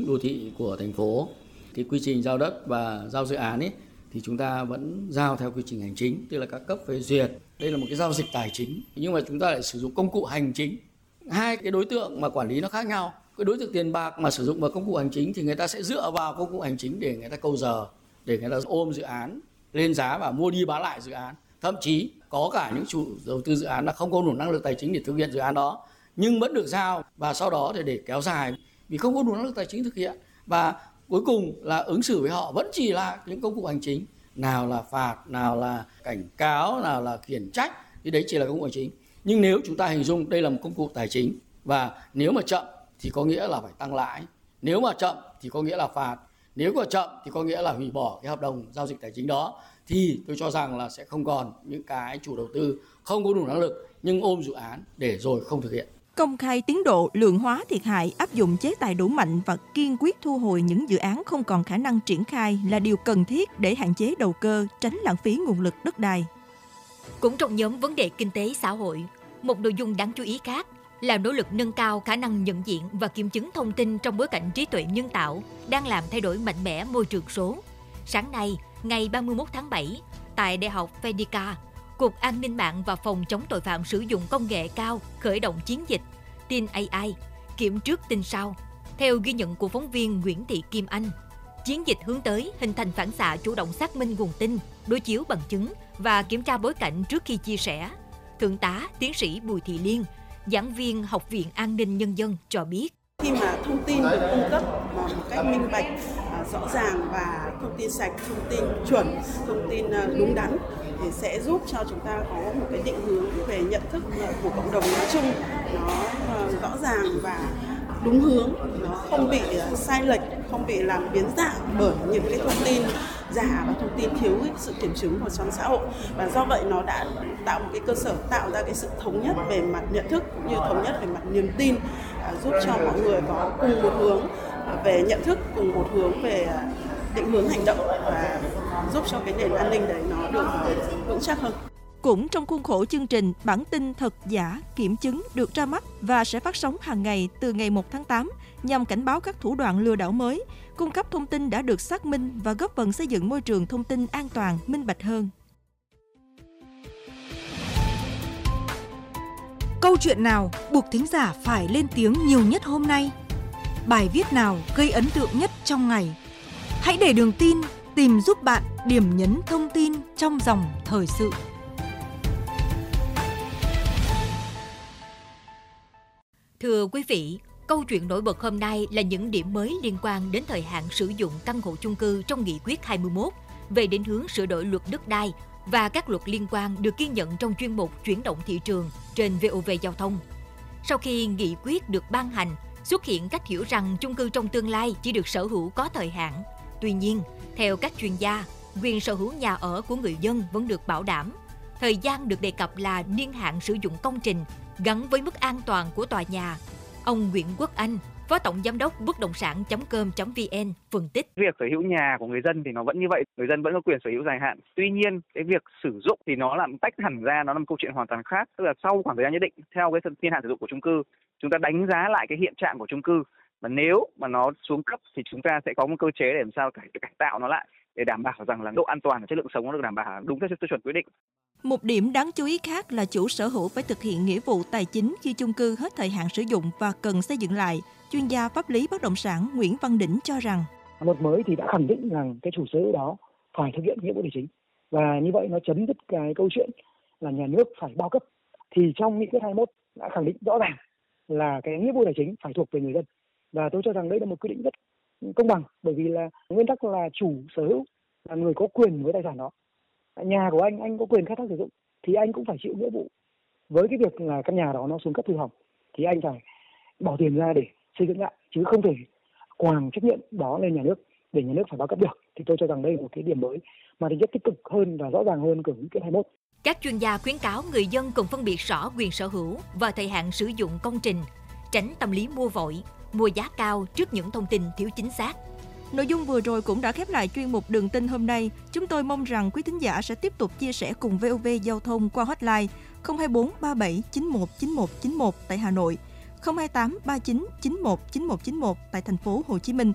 đô thị của thành phố. Cái quy trình giao đất và giao dự án ấy thì chúng ta vẫn giao theo quy trình hành chính, tức là các cấp phê duyệt. Đây là một cái giao dịch tài chính, nhưng mà chúng ta lại sử dụng công cụ hành chính. Hai cái đối tượng mà quản lý nó khác nhau. Cái đối tượng tiền bạc mà sử dụng vào công cụ hành chính thì người ta sẽ dựa vào công cụ hành chính để người ta câu giờ, để người ta ôm dự án lên giá và mua đi bán lại dự án. Thậm chí có cả những chủ đầu tư dự án là không có đủ năng lực tài chính để thực hiện dự án đó, nhưng vẫn được giao và sau đó thì để kéo dài vì không có đủ năng lực tài chính thực hiện. Và cuối cùng là ứng xử với họ vẫn chỉ là những công cụ hành chính, nào là phạt, nào là cảnh cáo, nào là khiển trách, thì đấy chỉ là công cụ hành chính. Nhưng nếu chúng ta hình dung đây là một công cụ tài chính, và nếu mà chậm thì có nghĩa là phải tăng lãi, nếu mà chậm thì có nghĩa là phạt, nếu mà chậm thì có nghĩa là hủy bỏ cái hợp đồng giao dịch tài chính đó, thì tôi cho rằng là sẽ không còn những cái chủ đầu tư không có đủ năng lực nhưng ôm dự án để rồi không thực hiện. Công khai tiến độ, lượng hóa thiệt hại, áp dụng chế tài đủ mạnh và kiên quyết thu hồi những dự án không còn khả năng triển khai là điều cần thiết để hạn chế đầu cơ, tránh lãng phí nguồn lực đất đai. Cũng trong nhóm vấn đề kinh tế xã hội, một nội dung đáng chú ý khác là nỗ lực nâng cao khả năng nhận diện và kiểm chứng thông tin trong bối cảnh trí tuệ nhân tạo đang làm thay đổi mạnh mẽ môi trường số. Sáng nay, ngày 31 tháng 7, tại Đại học Phenica, Cục An ninh mạng và Phòng chống tội phạm sử dụng công nghệ cao khởi động chiến dịch tin AI, kiểm trước tin sau. Theo ghi nhận của phóng viên Nguyễn Thị Kim Anh, chiến dịch hướng tới hình thành phản xạ chủ động xác minh nguồn tin, đối chiếu bằng chứng và kiểm tra bối cảnh trước khi chia sẻ. Thượng tá Tiến sĩ Bùi Thị Liên, giảng viên Học viện An ninh Nhân dân cho biết. Khi mà thông tin được cung cấp một cách minh bạch, rõ ràng và thông tin sạch, thông tin chuẩn, thông tin đúng đắn thì sẽ giúp cho chúng ta có một cái định hướng về nhận thức của cộng đồng nói chung, nó rõ ràng và đúng hướng, nó không bị sai lệch, không bị làm biến dạng bởi những cái thông tin giả và thông tin thiếu sự kiểm chứng của trong xã hội. Và do vậy nó đã tạo một cái cơ sở, tạo ra cái sự thống nhất về mặt nhận thức cũng như thống nhất về mặt niềm tin, giúp cho mọi người có cùng một hướng về nhận thức, cùng một hướng về định hướng hành động và giúp cho cái nền an ninh đấy nó được vững chắc hơn. Cũng trong khuôn khổ chương trình, bản tin thật giả kiểm chứng được ra mắt và sẽ phát sóng hàng ngày từ ngày 1 tháng 8 nhằm cảnh báo các thủ đoạn lừa đảo mới, cung cấp thông tin đã được xác minh và góp phần xây dựng môi trường thông tin an toàn, minh bạch hơn. Câu chuyện nào buộc thính giả phải lên tiếng nhiều nhất hôm nay? Bài viết nào gây ấn tượng nhất trong ngày? Hãy để Đường Tin tìm giúp bạn điểm nhấn thông tin trong dòng thời sự. Thưa quý vị, câu chuyện nổi bật hôm nay là những điểm mới liên quan đến thời hạn sử dụng căn hộ chung cư trong Nghị quyết 21 về định hướng sửa đổi luật đất đai và các luật liên quan được ghi nhận trong chuyên mục Chuyển động thị trường trên VOV Giao thông. Sau khi nghị quyết được ban hành, xuất hiện cách hiểu rằng chung cư trong tương lai chỉ được sở hữu có thời hạn. Tuy nhiên, theo các chuyên gia, quyền sở hữu nhà ở của người dân vẫn được bảo đảm. Thời gian được đề cập là niên hạn sử dụng công trình gắn với mức an toàn của tòa nhà. Ông Nguyễn Quốc Anh, Phó Tổng Giám đốc Bất động sản.com.vn phân tích. Việc sở hữu nhà của người dân thì nó vẫn như vậy, người dân vẫn có quyền sở hữu dài hạn. Tuy nhiên, cái việc sử dụng thì nó làm tách hẳn ra, nó là một câu chuyện hoàn toàn khác. Tức là sau khoảng thời gian nhất định, theo cái niên hạn sử dụng của chung cư, chúng ta đánh giá lại cái hiện trạng của chung cư. Và nếu mà nó xuống cấp thì chúng ta sẽ có một cơ chế để làm sao cải tạo nó lại để đảm bảo rằng là độ an toàn và chất lượng sống nó được đảm bảo đúng theo tiêu chuẩn quy định. Một điểm đáng chú ý khác là chủ sở hữu phải thực hiện nghĩa vụ tài chính khi chung cư hết thời hạn sử dụng và cần xây dựng lại. Chuyên gia pháp lý bất động sản Nguyễn Văn Đỉnh cho rằng luật mới thì đã khẳng định rằng cái chủ sở hữu đó phải thực hiện nghĩa vụ tài chính, và như vậy nó chấm dứt cái câu chuyện là nhà nước phải bao cấp. Thì trong nghị quyết 21 đã khẳng định rõ ràng là cái nghĩa vụ tài chính phải thuộc về người dân, và tôi cho rằng đây là một quy định rất công bằng, bởi vì là nguyên tắc là chủ sở hữu là người có quyền với tài sản đó. Nhà của anh có quyền khai thác sử dụng thì anh cũng phải chịu nghĩa vụ với cái việc là căn nhà đó nó xuống cấp hư hỏng thì anh phải bỏ tiền ra để xây dựng lại, chứ không thể quàng trách nhiệm đó lên nhà nước để nhà nước phải bao cấp được. Thì tôi cho rằng đây là một cái điểm mới mà tính chất tích cực hơn và rõ ràng hơn của nghị quyết 21. Các chuyên gia khuyến cáo người dân cần phân biệt rõ quyền sở hữu và thời hạn sử dụng công trình, tránh tâm lý mua vội, mua giá cao trước những thông tin thiếu chính xác. Nội dung vừa rồi cũng đã khép lại chuyên mục Đường Tin hôm nay. Chúng tôi mong rằng quý thính giả sẽ tiếp tục chia sẻ cùng VOV Giao thông qua hotline 024 37 91 9191 tại Hà Nội, 028 39 91 9191 tại thành phố Hồ Chí Minh